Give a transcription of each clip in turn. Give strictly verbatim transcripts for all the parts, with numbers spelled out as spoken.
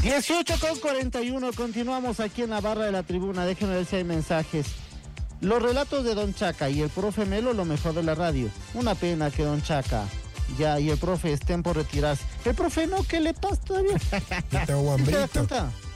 dieciocho con cuarenta y uno, continuamos aquí en la barra de la tribuna. Déjenme ver si hay mensajes. Los relatos de Don Chaca y el profe Melo, lo mejor de la radio. Una pena que Don Chaca ya y el profe estén por retirarse. El profe no, ¿qué le pasa todavía? Tengo hambrito.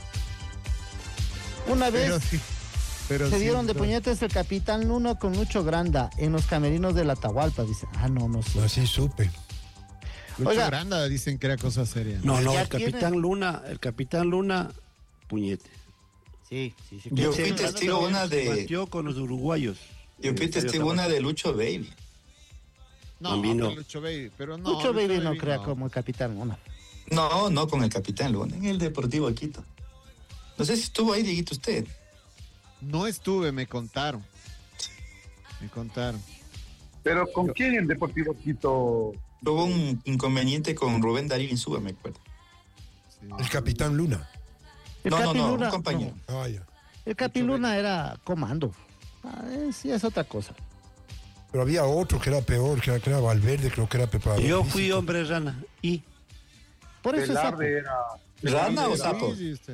Una vez Pero sí, pero se sí, dieron de no. puñetes el capitán Luna con Lucho Granda en los camerinos de la Atahualpa. Dice, ah, no, no sé. Así supe. Lucho Oiga. Granda dicen que era cosa seria. No, no, Ya el capitán tiene- Luna, el capitán Luna, puñete. Sí, sí, sí. Yo Sí, fui sí, testigo una de. Batió con los uruguayos. Yo fui En el testigo una de Lucho Baby. No, Bambino. de Lucho Baby, pero no. Lucho Baby no crea no. como el capitán Luna. No, no con el capitán Luna, en el Deportivo Quito. No sé si estuvo ahí, Dieguito, usted. No estuve, me contaron. Me contaron. Pero ¿con quién el Deportivo Quito? Hubo un inconveniente con Rubén Darío Insúa, me acuerdo. Sí. El capitán Luna. El No, no, Capi no, Luna, un compañero. no, Ah, ya. el Capi Luna era comando. Ah, es, sí, es otra cosa. Pero había otro que era peor, que era, que era Valverde, creo que era preparador. Yo físico. fui hombre rana y Por eso es sapo. Velarde era... ¿Rana o Sí, sapo? sí, usted.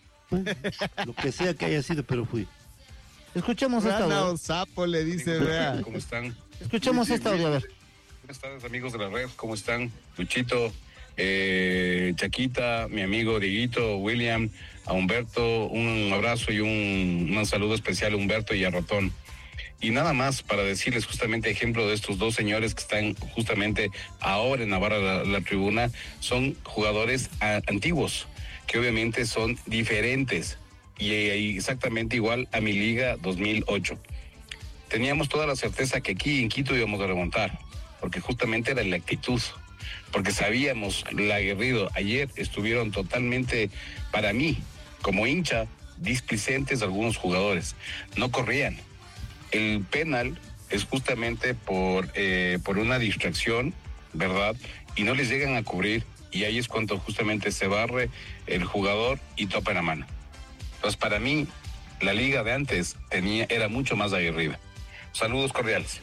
lo que sea que haya sido, pero fui. Escuchemos esta Rana audio. o sapo, le dice, vea. ¿Cómo están? Escuchemos esta audio, a ver. Buenas tardes, amigos de la red. ¿Cómo están? Luchito, eh, Chaquita, mi amigo Dieguito, William, a Humberto, un abrazo y un, un saludo especial a Humberto y a Ratón. Y nada más para decirles justamente ejemplo de estos dos señores que están justamente ahora en Navarra la, la tribuna, son jugadores a, antiguos, que obviamente son diferentes y, y exactamente igual a mi liga dos mil ocho. Teníamos toda la certeza que aquí en Quito íbamos a remontar, porque justamente era la actitud, porque sabíamos la aguerrido. Ayer estuvieron totalmente, para mí, como hincha, displicentes algunos jugadores, no corrían. El penal es justamente por, eh, por una distracción, ¿verdad? Y no les llegan a cubrir, y ahí es cuando justamente se barre el jugador y topa la mano. Entonces, para mí, la liga de antes tenía, era mucho más aguerrida. Saludos cordiales.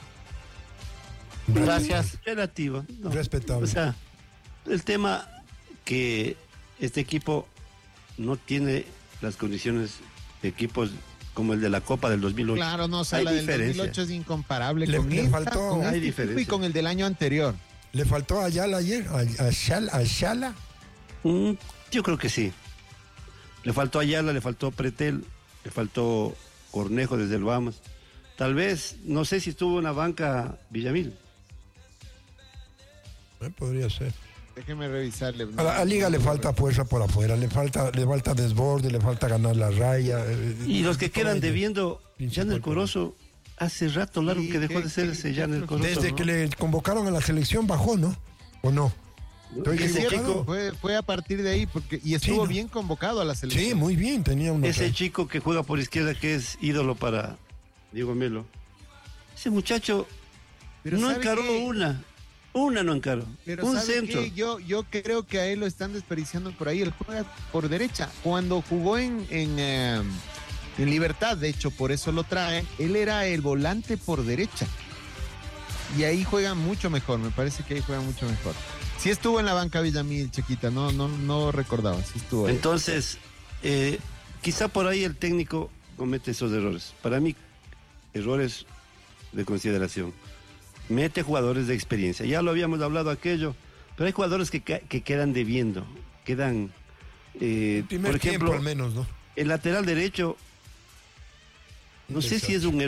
Gracias. Relativo. ¿no? Respetable. O sea, el tema que este equipo no tiene las condiciones de equipos como el de la Copa del dos mil ocho. Claro, no, o sea, Hay la del diferencia. dos mil ocho es incomparable Le- con le esta, faltó- con hay este equipo y diferencia. con el del año anterior. ¿Le faltó a Ayala ayer? ¿A, a Shala? ¿A Shala? Mm, yo creo que sí. Le faltó Ayala, le faltó Pretel, le faltó Cornejo desde el Vamos. Tal vez, no sé si estuvo en la banca Villamil. Eh, podría ser. Déjeme revisarle. A la a Liga le falta fuerza por afuera, le falta, le falta desborde, le falta ganar la raya. eh, Y los que todo quedan ello. debiendo, Principal Jan el Corozo, hace rato largo Sí, que dejó ¿qué- de ser qué- ese qué Jan el Corozo. Desde ¿no? que le convocaron a la selección bajó, ¿no? ¿O no? Estoy Es cierto, equivocado. fue, fue a partir de ahí, porque y estuvo Sí, ¿no? bien convocado a la selección. Sí, muy bien, tenía una. Ese chico que juega por izquierda, que es ídolo para Diego Melo. Ese muchacho Pero no ¿sabe encaró qué? una. Una no encaró. Pero Un ¿sabe centro. qué? Yo, yo creo que a él lo están desperdiciando por ahí. Él juega por derecha. Cuando jugó en, en, eh, en Libertad, de hecho, por eso lo trae, él era el volante por derecha. Y ahí juega mucho mejor, me parece que ahí juega mucho mejor. Sí estuvo en la banca Villamil, Chiquita, no, no, no recordaba, sí estuvo ahí. Entonces, eh, quizá por ahí el técnico comete esos errores. Para mí, errores de consideración. Mete jugadores de experiencia. Ya lo habíamos hablado aquello, pero hay jugadores que, ca- que quedan debiendo, quedan, eh, Primer por tiempo ejemplo, al menos, ¿no? el lateral derecho, no sé si es un